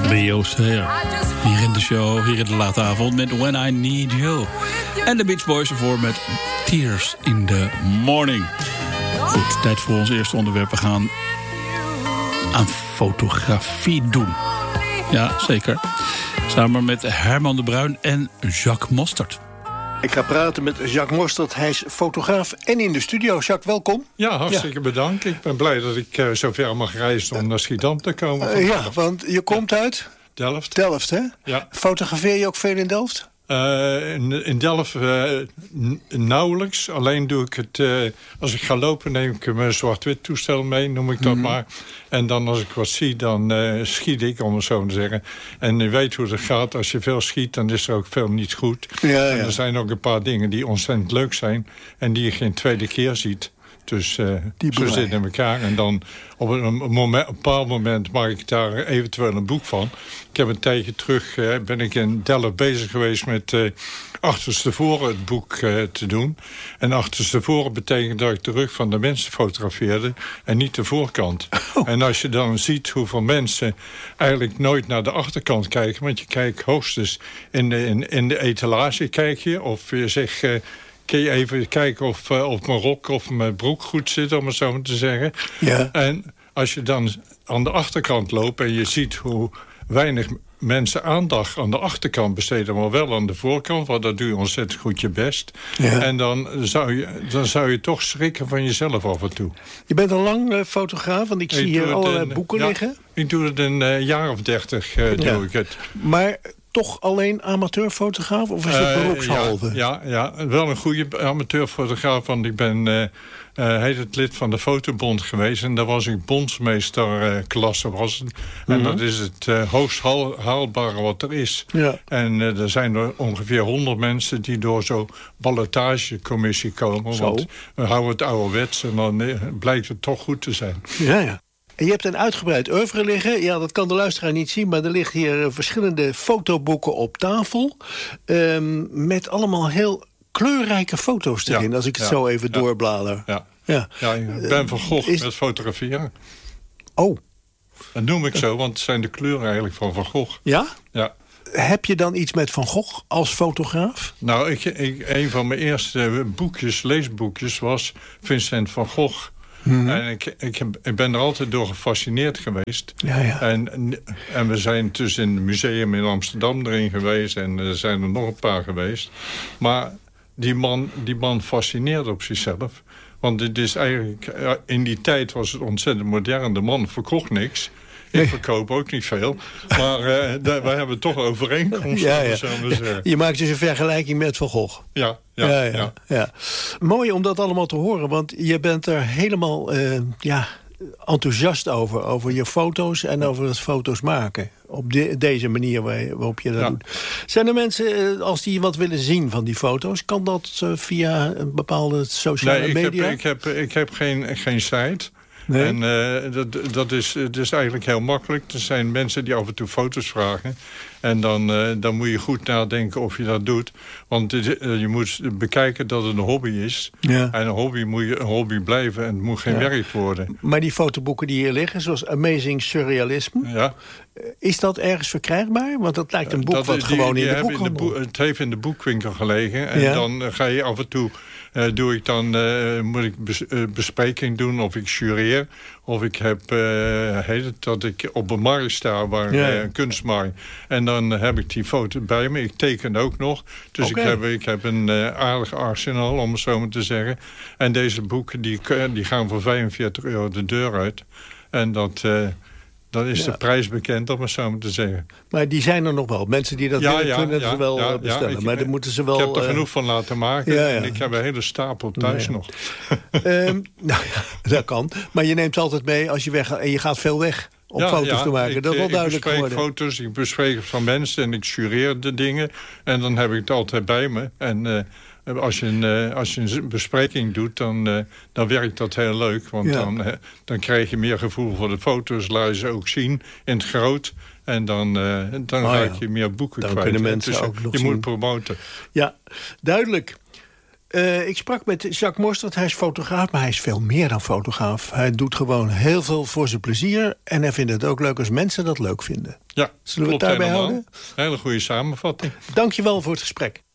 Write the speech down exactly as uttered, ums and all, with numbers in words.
Leo's Hair. Hier in de show, hier in de late avond met When I Need You. En de Beach Boys ervoor met Tears in the Morning. Goed, tijd voor ons eerste onderwerp. We gaan aan fotografie doen. Ja, zeker. Samen met Herman de Bruin en Jacques Mostert. Ik ga praten met Jacques Mostert. Hij is fotograaf en in de studio. Jacques, welkom. Ja, hartstikke ja. bedankt. Ik ben blij dat ik uh, zo ver mag reizen om naar Schiedam te komen. Uh, ja, want je komt uit? Delft. Delft, hè? Ja. Fotografeer je ook veel in Delft? Uh, in, in Delft uh, n- nauwelijks. Alleen doe ik het... Uh, als ik ga lopen neem ik mijn zwart-wit toestel mee, noem ik dat mm. maar. En dan als ik wat zie, dan uh, schiet ik, om het zo te zeggen. En je weet hoe het gaat. Als je veel schiet, dan is er ook veel niet goed. Ja, ja. En er zijn ook een paar dingen die ontzettend leuk zijn. En die je geen tweede keer ziet. Dus uh, zo zit in elkaar. En dan op een, moment, een bepaald moment maak ik daar eventueel een boek van. Ik heb een tijdje terug, uh, ben ik in Delft bezig geweest met uh, achterstevoren het boek uh, te doen. En achterstevoren betekent dat ik de rug van de mensen fotografeerde en niet de voorkant. Oh. En als je dan ziet hoeveel mensen eigenlijk nooit naar de achterkant kijken, want je kijkt hoogstens in de, in, in de etalage kijk je, of je zegt... Uh, kun je even kijken of, uh, of mijn rok of mijn broek goed zit, om het zo maar te zeggen. Ja. En als je dan aan de achterkant loopt en je ziet hoe weinig mensen aandacht aan de achterkant besteden, maar wel aan de voorkant, want dat doe je ontzettend goed je best. Ja. En dan zou, je, dan zou je toch schrikken van jezelf af en toe. Je bent al lang uh, fotograaf, want ik, ik zie hier allerlei boeken ja, liggen. Ik doe het een uh, jaar of dertig, uh, ja. doe ik het. Maar toch alleen amateurfotograaf, of is het beroepshalve? Uh, ja, ja, ja, wel een goede amateurfotograaf, want ik ben uh, uh, heet het lid van de Fotobond geweest. En daar was ik bondsmeesterklasse. Uh, was het. En mm-hmm. dat is het uh, hoogst haal, haalbare wat er is. Ja. En uh, er zijn er ongeveer honderd mensen die door zo'n ballotagecommissie komen. Zo. Want we houden het ouderwets en dan uh, blijkt het toch goed te zijn. Ja, ja. En je hebt een uitgebreid oeuvre liggen. Ja, dat kan de luisteraar niet zien, maar er liggen hier verschillende fotoboeken op tafel. Um, met allemaal heel kleurrijke foto's erin, ja, als ik het ja, zo even ja, doorblader. Ja. Ja. Ja, ik ben van Gogh is... met fotograferen. Oh. Dat noem ik zo, want het zijn de kleuren eigenlijk van Van Gogh. Ja? Ja. Heb je dan iets met Van Gogh als fotograaf? Nou, ik, ik, een van mijn eerste boekjes, leesboekjes, was Vincent van Gogh. Mm-hmm. En ik, ik, heb, ik ben er altijd door gefascineerd geweest. Ja, ja. En, en we zijn dus in het museum in Amsterdam erin geweest. En er zijn er nog een paar geweest. Maar die man, die man fascineerde op zichzelf. Want het is eigenlijk, in die tijd was het ontzettend modern. De man verkocht niks. Ik nee. verkoop ook niet veel. Maar uh, daar, wij hebben toch overeenkomsten. Ja, ja. Ja, je maakt dus een vergelijking met Van Gogh. Ja, ja, ja, ja, ja. ja. Mooi om dat allemaal te horen. Want je bent er helemaal uh, ja, enthousiast over. Over je foto's en over het foto's maken. Op de, deze manier waarop je dat ja. doet. Zijn er mensen, als die wat willen zien van die foto's, kan dat uh, via een bepaalde sociale nee, ik media? Heb, ik, heb, ik heb geen, geen site. Nee. En uh, dat, dat, is, dat is eigenlijk heel makkelijk. Er zijn mensen die af en toe foto's vragen. En dan, uh, dan moet je goed nadenken of je dat doet. Want dit, uh, je moet bekijken dat het een hobby is. Ja. En een hobby moet je een hobby blijven en het moet geen ja. werk worden. Maar die fotoboeken die hier liggen, zoals Amazing Surrealisme... Ja. Is dat ergens verkrijgbaar? Want dat lijkt een boek dat, wat die, gewoon die in de boekhandel... Het heeft in de boekwinkel gelegen. En ja. dan ga je af en toe... Uh, doe ik dan, uh, moet ik bes, uh, bespreking doen of ik jureer. Of ik heb, uh, heet het, dat ik op een markt sta, waar, ja. uh, een kunstmarkt. En dan heb ik die foto bij me. Ik teken ook nog. Dus okay. ik, heb, ik heb een uh, aardig arsenaal, om het zo maar te zeggen. En deze boeken, die, die gaan voor vijfenveertig euro de deur uit. En dat... Uh, Dan is ja. de prijs bekend, om het zo maar te zeggen. Maar die zijn er nog wel. Mensen die dat ja, willen, ja, kunnen ja, ze wel ja, bestellen. Ja, ik, maar dan moeten ze wel... Ik heb er uh, genoeg van laten maken. Ja, ja. En ik heb een hele stapel thuis ja, ja. nog. um, nou ja, dat kan. Maar je neemt altijd mee als je weggaat. En je gaat veel weg om ja, foto's ja, te maken. Ik, dat is wel duidelijk geworden. Ik bespreek foto's, ik bespreek van mensen en ik jureer de dingen. En dan heb ik het altijd bij me. En... Uh, Als je, een, uh, als je een bespreking doet, dan, uh, dan werkt dat heel leuk. Want ja. dan, uh, dan krijg je meer gevoel voor de foto's. Laat je ze ook zien in het groot. En dan, uh, dan oh, raak je ja. meer boeken dan kwijt. Kunnen mensen dus ook nog je zien. moet promoten. Ja, duidelijk. Uh, ik sprak met Jacques Mostert, hij is fotograaf, maar hij is veel meer dan fotograaf. Hij doet gewoon heel veel voor zijn plezier en hij vindt het ook leuk als mensen dat leuk vinden. Ja, zullen we het daarbij helemaal. houden? Hele goede samenvatting. Dank je wel voor het gesprek.